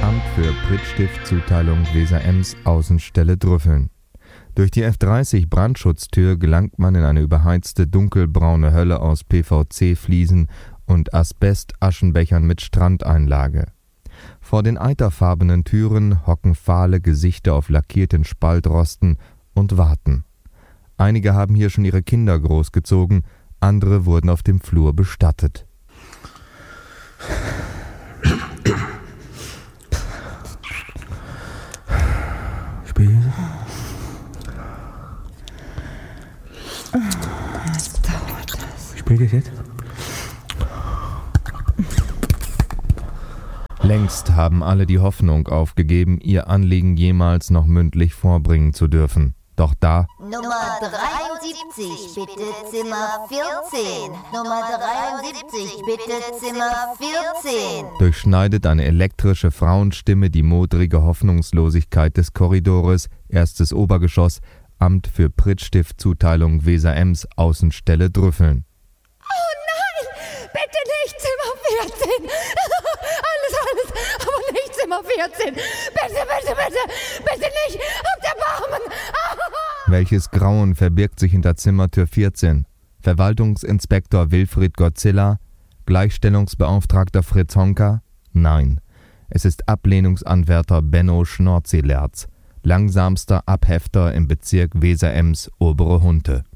Amt für Prittstift-Zuteilung Weser-Ems, Außenstelle Drüffeln. Durch die F30 Brandschutztür gelangt man in eine überheizte dunkelbraune Hölle aus PVC-Fliesen und Asbest-Aschenbechern mit Strandeinlage. Vor den eiterfarbenen Türen hocken fahle Gesichter auf lackierten Spaltrosten und warten. Einige haben hier schon ihre Kinder großgezogen, andere wurden auf dem Flur bestattet. Was dauert das? Spielt das jetzt? Längst haben alle die Hoffnung aufgegeben, ihr Anliegen jemals noch mündlich vorbringen zu dürfen. Doch da Nummer 73, bitte Zimmer 14. Nummer 73, bitte Zimmer 14. durchschneidet eine elektrische Frauenstimme die modrige Hoffnungslosigkeit des Korridores, erstes Obergeschoss, Amt für Prittstift-Zuteilung Weser-Ems, Außenstelle Drüffeln. Oh nein! Bitte nicht Zimmer 14! Alles, aber nicht Zimmer 14! Bitte nicht! Habt Erbarmen! Welches Grauen verbirgt sich hinter Zimmertür 14? Verwaltungsinspektor Wilfried Godzilla? Gleichstellungsbeauftragter Fritz Honka? Nein, es ist Ablehnungsanwärter Benno Schnorzilerz, langsamster Abhefter im Bezirk Weser-Ems, Obere Hunte.